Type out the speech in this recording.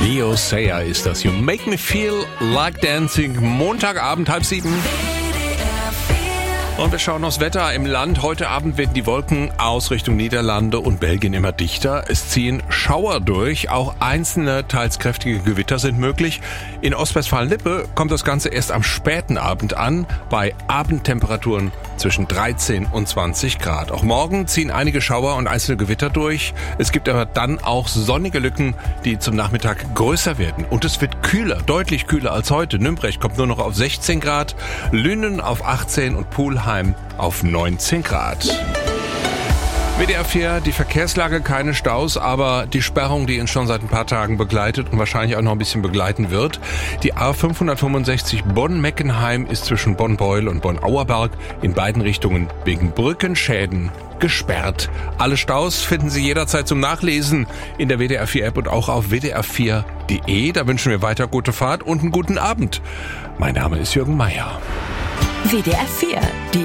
Leo Sayer ist das. You make me feel like dancing. Montagabend, 6:30. Und wir schauen aufs Wetter im Land. Heute Abend werden die Wolken aus Richtung Niederlande und Belgien immer dichter. Es ziehen Schauer durch. Auch einzelne, teils kräftige Gewitter sind möglich. In Ostwestfalen-Lippe kommt das Ganze erst am späten Abend an, bei Abendtemperaturen zwischen 13 und 20 Grad. Auch morgen ziehen einige Schauer und einzelne Gewitter durch. Es gibt aber dann auch sonnige Lücken, die zum Nachmittag größer werden. Und es wird kühler, deutlich kühler als heute. Nümbrecht kommt nur noch auf 16 Grad, Lünen auf 18 und Pulheim auf 19 Grad. WDR 4, die Verkehrslage, keine Staus, aber die Sperrung, die uns schon seit ein paar Tagen begleitet und wahrscheinlich auch noch ein bisschen begleiten wird. Die A565 Bonn-Meckenheim ist zwischen Bonn-Beul und Bonn-Auerberg in beiden Richtungen wegen Brückenschäden gesperrt. Alle Staus finden Sie jederzeit zum Nachlesen in der WDR 4 App und auch auf wdr4.de. Da wünschen wir weiter gute Fahrt und einen guten Abend. Mein Name ist Jürgen Meier. WDR 4, die